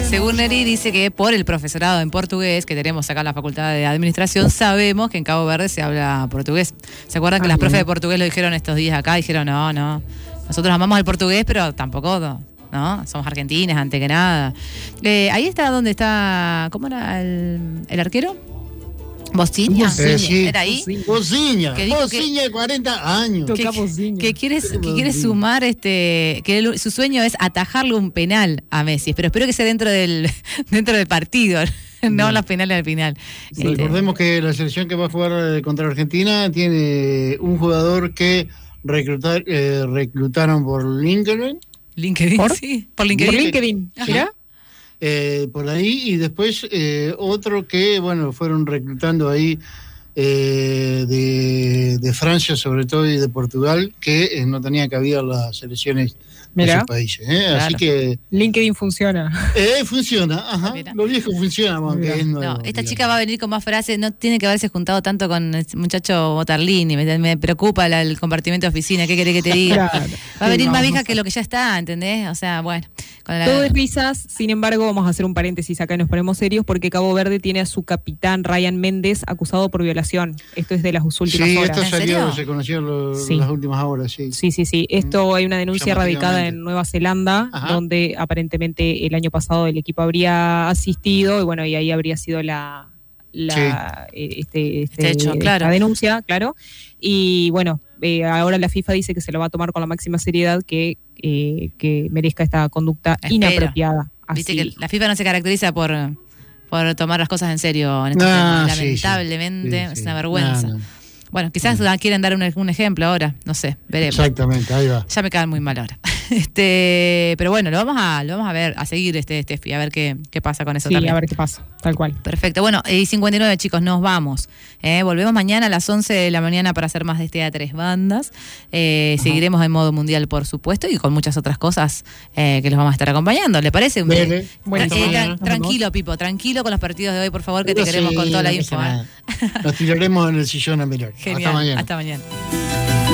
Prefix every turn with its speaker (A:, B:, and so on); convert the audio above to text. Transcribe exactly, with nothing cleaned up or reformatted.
A: Según Neri dice que por el profesorado en portugués que tenemos acá en la Facultad de Administración, sabemos que en Cabo Verde se habla portugués. ¿Se acuerdan que ah, las profes de portugués lo dijeron estos días acá? Dijeron, no, no, nosotros amamos el portugués, pero tampoco, ¿no? Somos argentinas, antes que nada. Eh, ahí está donde está, ¿cómo era el, el arquero? Bociña,
B: eh, sí.
A: ¿Era ahí?
B: Bociña, Bociña de cuarenta años.
A: Que, que, que quiere, que quiere sumar, este, que él, su sueño es atajarle un penal a Messi, pero espero que sea dentro del, dentro del partido, no, no los penales al final.
B: Sí, este. Recordemos que la selección que va a jugar contra Argentina tiene un jugador que reclutar, eh, reclutaron por LinkedIn.
A: LinkedIn,
C: ¿Por?
A: sí, por LinkedIn.
C: Por LinkedIn, ¿será?
B: Eh, por ahí, y después eh, otro que, bueno, fueron reclutando ahí eh, de, de Francia sobre todo y de Portugal, que eh, no tenía cabida las selecciones de esos países. ¿eh?
C: Claro.
B: Así que...
C: LinkedIn funciona.
B: Eh, funciona, ajá. Mira. Lo viejo funciona, aunque es nuevo.
A: No, esta digamos. Chica va a venir con más frases, no tiene que haberse juntado tanto con el muchacho Botarlini, me, me preocupa la, el compartimento de oficina, ¿qué querés que te diga? Claro. Va a venir sí, más vieja que lo que ya está, ¿entendés? O sea, bueno. Con la...
C: Todo es risas, sin embargo, vamos a hacer un paréntesis acá y nos ponemos serios porque Cabo Verde tiene a su capitán Ryan Méndez acusado por violación. Esto es de las últimas
B: sí,
C: horas.
B: Sí, esto salió, se conoció lo, sí. las últimas horas, sí.
C: Sí, sí, sí. Esto hay una denuncia radicada en Nueva Zelanda, ajá, donde aparentemente el año pasado el equipo habría asistido y bueno, y ahí habría sido la... La, sí. este, este, este hecho, claro. La denuncia, claro. Y bueno, eh, ahora la FIFA dice que se lo va a tomar con la máxima seriedad que, eh, que merezca esta conducta Espero. inapropiada.
A: Viste que la FIFA no se caracteriza por, por tomar las cosas en serio en este
B: no,
A: tema.
B: Sí,
A: Lamentablemente,
B: sí, sí,
A: es
B: sí.
A: una vergüenza. No, no. Bueno, quizás no. quieren dar un, un ejemplo ahora, no sé, veremos.
B: Exactamente, ahí va.
A: Ya me caen muy mal ahora. Este, pero bueno, lo vamos a, lo vamos a ver, a seguir este Steffi, a ver qué, qué pasa con eso
C: sí,
A: también.
C: A ver qué pasa, tal cual.
A: Perfecto. Bueno, y cincuenta y nueve, chicos, nos vamos. Eh, volvemos mañana a las once de la mañana para hacer más de este A tres bandas. Eh, seguiremos en modo mundial, por supuesto, y con muchas otras cosas eh, que los vamos a estar acompañando. ¿Le parece?
B: Bele.
A: Bueno, eh, tra- tranquilo, Pipo, tranquilo con los partidos de hoy, por favor, que pero te queremos sí, con toda la info. ¿eh?
B: Nos tiraremos en el sillón a mirar.
A: Genial.
B: Hasta mañana.
A: Hasta mañana.